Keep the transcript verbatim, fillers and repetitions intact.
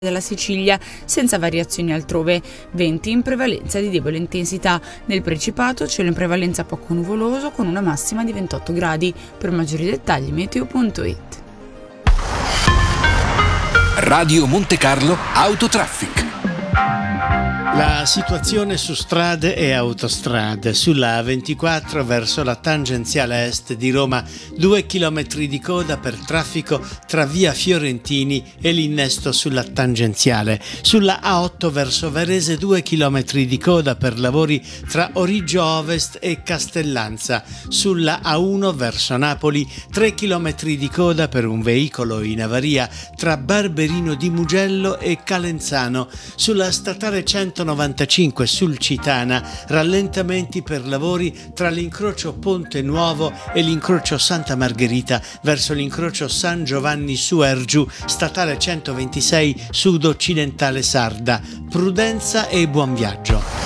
della Sicilia, senza variazioni altrove, venti in prevalenza di debole intensità. Nel Principato cielo in prevalenza poco nuvoloso con una massima di ventotto gradi. Per maggiori dettagli meteo punto it. Radio Monte Carlo Autotraffic. La situazione su strade e autostrade. Sulla A ventiquattro verso la tangenziale est di Roma, due chilometri di coda per traffico tra via Fiorentini e l'innesto sulla tangenziale. Sulla A otto verso Varese, due chilometri di coda per lavori tra Origgio Ovest e Castellanza. Sulla A uno verso Napoli, tre chilometri di coda per un veicolo in avaria tra Barberino di Mugello e Calenzano. Sulla statale centonovantacinque Sulcitana, rallentamenti per lavori tra l'incrocio Ponte Nuovo e l'incrocio Santa Margherita verso l'incrocio San Giovanni su Ergiu, statale centoventisei sud-occidentale sarda. Prudenza e buon viaggio.